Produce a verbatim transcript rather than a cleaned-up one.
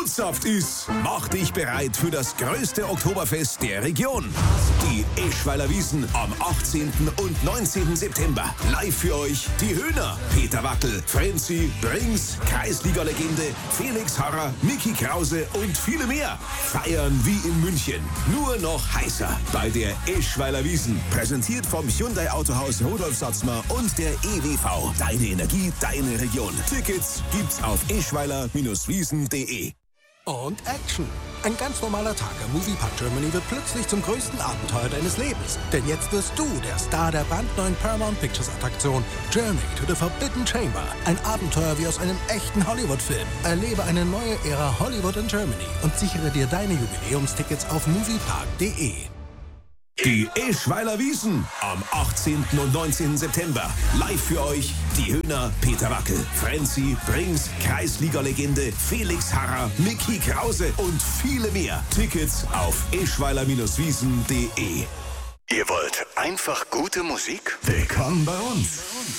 anzapft ist, mach dich bereit für das größte Oktoberfest der Region. Die Eschweiler Wiesn am achtzehnten und neunzehnten September. Live für euch die Höhner, Peter Wackel, Frenzy, Brings, Kreisliga-Legende, Felix Harrer, Micky Krause und viele mehr. Feiern wie in München, nur noch heißer bei der Eschweiler Wiesn. Präsentiert vom Hyundai Autohaus Rudolf Satzmer und der E W V. Deine Energie, deine Region. Tickets gibt's auf eschweiler wiesen punkt de. Und Action. Ein ganz normaler Tag am Moviepark Germany wird plötzlich zum größten Abenteuer deines Lebens. Denn jetzt wirst du der Star der brandneuen Paramount Pictures Attraktion Journey to the Forbidden Chamber. Ein Abenteuer wie aus einem echten Hollywood-Film. Erlebe eine neue Ära Hollywood in Germany und sichere dir deine Jubiläumstickets auf moviepark punkt de. Die Eschweiler Wiesn am achtzehnten und neunzehnten September. Live für euch die Höhner, Peter Wackel, Frenzy, Brings, Kreisliga-Legende, Felix Harrer, Micky Krause und viele mehr. Tickets auf eschweiler wiesen punkt de. Ihr wollt einfach gute Musik? Willkommen bei uns.